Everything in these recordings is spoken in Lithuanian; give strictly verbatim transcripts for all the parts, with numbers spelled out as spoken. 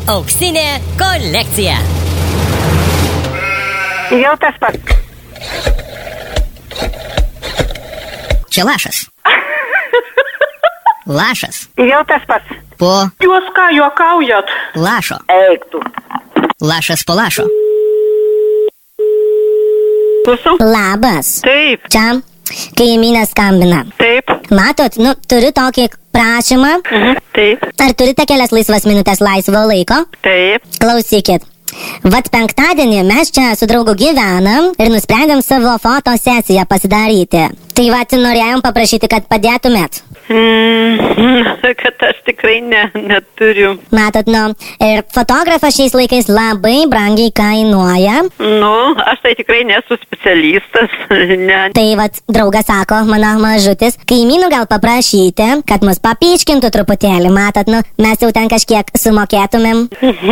Auksinė kolekcija. Jau tas pats. Čia lašas. Lašas. Jau tas pats. Po Jūs ką juokaujat? lašo. Eik tu. Lašas po lašo. Klausau? Labas. Taip, Čia kaimynė skambina. taip. Matot, nu, turiu tokį prašymą. Mhm. Taip, Ar turite kelias laisvas minutės laisvo laiko? taip. Klausykit. Vat penktadienį mes čia su draugu gyvenam ir nusprendėm savo fotosesiją pasidaryti. Tai vat norėjom paprašyti, kad padėtumėt. Mm, kad aš tikrai ne, neturiu. Matot, nu, ir fotografas šiais laikais labai brangiai kainuoja. Nu, aš tai tikrai nesu specialistas. Ne. Tai vat draugas sako, mano mažutis, kaimynų gal paprašyti, kad mus papyškintų truputėlį. Matot, nu, mes jau ten kažkiek sumokėtumėm.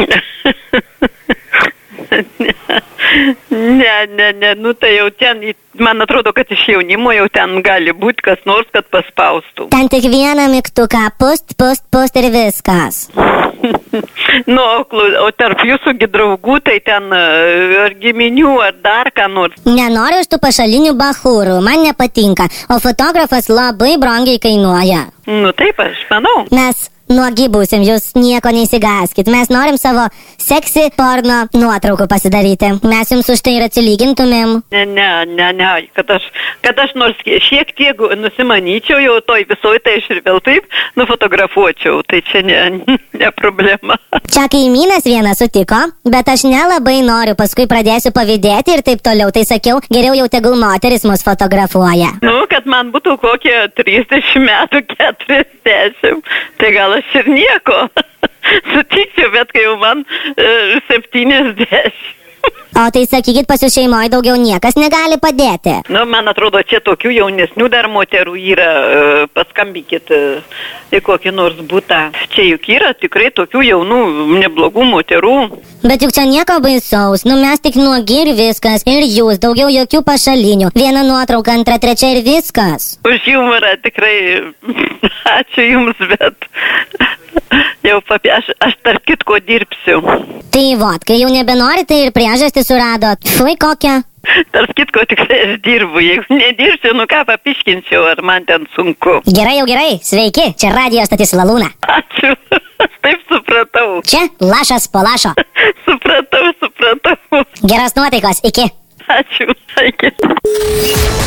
Ne, ne, ne, nu tai jau ten, man atrodo, kad iš jaunimo jau ten gali būti kas nors, kad paspaustų. Ten tik vieną mygtuką, pust, pust, pust ir viskas. Nu, o klu- o tarp jūsų gi draugų, tai ten e, ar giminių, ar dar ką nors. Nenoriu iš tų pašalinių bachūrų, man nepatinka, o fotografas labai brangiai kainuoja. Nu taip, aš manau. Mes nuogi būsim, jūs nieko neįsigaskit, mes norim savo seksi porno nuotraukų pasidaryti. Mes jums už tai ir atsilygintumėm. Ne, ne, ne, ne, kad aš, kad aš nors šiek tiek nusimanyčiau jau toj visoj, tai aš ir vėl taip nufotografuočiau, tai čia ne, ne problema. Čia kaimynas vienas sutiko, bet aš nelabai noriu, paskui pradėsiu pavydėti ir taip toliau. Tai sakiau, geriau jau tegul moteris mus fotografuoja. Nu, kad man būtų kokie trisdešimt metų, keturiasdešimt, tai gal aš ir nieko sutikčiau, bet kai jau man e, septyniasdešimt. O tai sakykit, pas jūs šeimoje daugiau niekas negali padėti. Nu, man atrodo, čia tokių jaunesnių dar moterų yra, e, paskambykit e, į kokį nors butą. Čia juk yra tikrai tokių jaunų, neblogų moterų. Bet juk čia nieko baisaus, nu mes tik nuogi ir viskas. Ir jūs, daugiau jokių pašalinių. Viena nuotrauka, antra, trečia ir viskas. Už humorą tikrai ačiū jums, bet jau papie, aš, aš tarp kitko dirbsiu. Tai vot, kai jau nebenorite ir priežastį suradot. Fui kokią. Tarp kitko tikrai aš dirbu. Jeigu nedirbsiu, nu ką papiškinčiau, ar man ten sunku. Gerai jau gerai, sveiki, čia radijo stotis Lalūna. Ačiū. Aš taip supratau. Čia lašas po lašo. Supratau, supratau. Geros nuotaikos, iki. Ačiū. Iki.